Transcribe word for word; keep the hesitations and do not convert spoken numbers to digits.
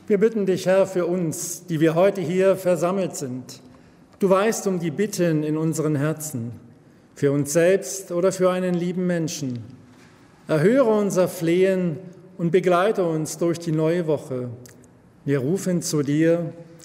Wir bitten dich, Herr, für uns, die wir heute hier versammelt sind. Du weißt um die Bitten in unseren Herzen, für uns selbst oder für einen lieben Menschen. Erhöre unser Flehen und begleite uns durch die neue Woche. Wir rufen zu dir: